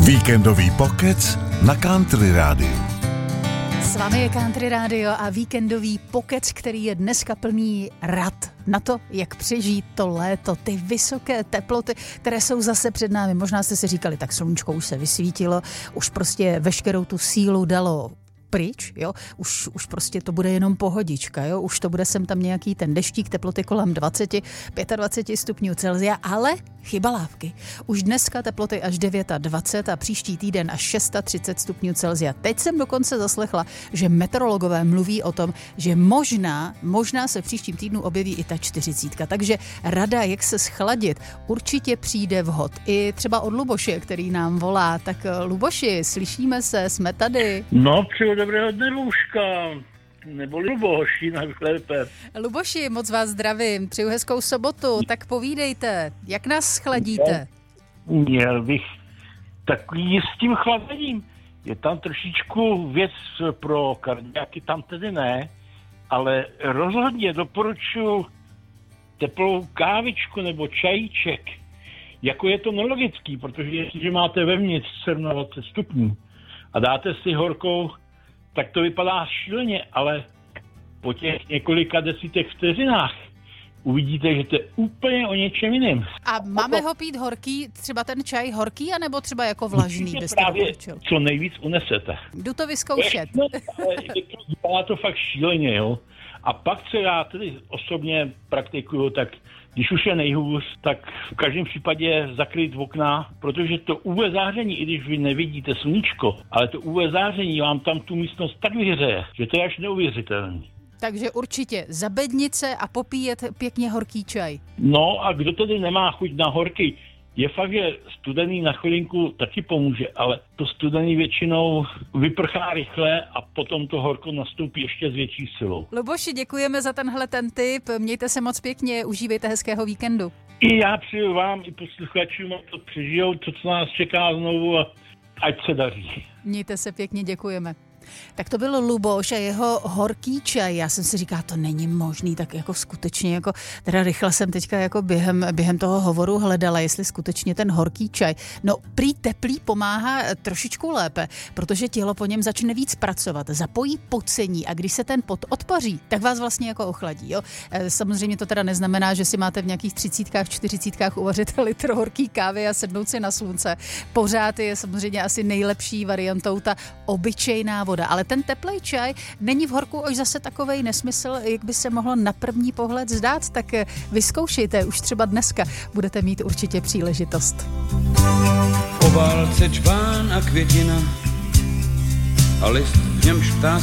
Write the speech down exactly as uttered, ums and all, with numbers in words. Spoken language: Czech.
Víkendový pokec na Country Rádiu. S vámi je Country Radio a víkendový pokec, který je dneska plný rad na to, jak přežít to léto, ty vysoké teploty, které jsou zase před námi. Možná jste si říkali, tak sluníčko už se vysvítilo, už prostě veškerou tu sílu dalo pryč, jo, už, už prostě to bude jenom pohodička, jo, už to bude sem tam nějaký ten deštík, teploty kolem dvacet, dvacet pět stupňů Celsia, ale chyba lávky. Už dneska teploty až dvacet devět a příští týden až třicet šest stupňů Celsia. Teď jsem dokonce zaslechla, že meteorologové mluví o tom, že možná, možná se v příštím týdnu objeví i ta čtyřicítka, takže rada, jak se schladit, určitě přijde vhod. I třeba od Luboše, který nám volá. Tak Luboši, slyšíme se, jsme tady. No, přeju dobrého dne, Lůžka, nebo Luboši, najlépe. Luboši, moc vás zdravím, přeju hezkou sobotu, tak povídejte, jak nás schladíte? Měl bych takový s tím chlazením. Je tam trošičku věc pro kardiáky, tam tedy ne, ale rozhodně doporučuji teplou kávičku nebo čajíček. Jako je to nelogický, protože jestliže máte vevnitř dvacet sedm stupňů a dáte si horkou, tak to vypadá šíleně, ale po těch několika desítek vteřinách uvidíte, že to je úplně o něčem jiném. A máme ho pít horký, třeba ten čaj horký, anebo třeba jako vlažný? Byste právě co nejvíc unesete. Jdu to vyzkoušet. No, ale je to, vypadá to fakt šíleně, jo. A pak, co já tedy osobně praktikuju, tak když už je nejhůř, tak v každém případě zakrýt okna, protože to ú vé záření, i když vy nevidíte sluníčko, ale to ú vé záření vám tam tu místnost tak vyhřeje, že to je až neuvěřitelné. Takže určitě za bednice a popíjet pěkně horký čaj. No a kdo tedy nemá chuť na horký, je fakt, že studený na chvilinku taky pomůže, ale to studený většinou vyprchá rychle a potom to horko nastoupí ještě s větší silou. Luboši, děkujeme za tenhle ten tip, mějte se moc pěkně, užívejte hezkého víkendu. I já přeju vám, i posluchačům, ať to přežijou, to, co nás čeká znovu a ať se daří. Mějte se pěkně, děkujeme. Tak to byl Luboš a jeho horký čaj. Já jsem si říkala, to není možný, tak jako skutečně, jako teda rychle jsem teďka jako během, během toho hovoru hledala, jestli skutečně ten horký čaj. No, prý teplý pomáhá trošičku lépe, protože tělo po něm začne víc pracovat, zapojí pocení a když se ten pot odpaří, tak vás vlastně jako ochladí, jo. Samozřejmě to teda neznamená, že si máte v nějakých třicítkách, čtyřicítkách uvařit litr horký kávy a sednout si na slunce. Pořád je samozřejmě asi nejlepší variantou ta obyčejná voda. Ale ten teplej čaj není v horku až zase takovej nesmysl, jak by se mohlo na první pohled zdát, tak vyzkoušejte, už třeba dneska budete mít určitě příležitost. V obálce čván a květina a list, v němž ptá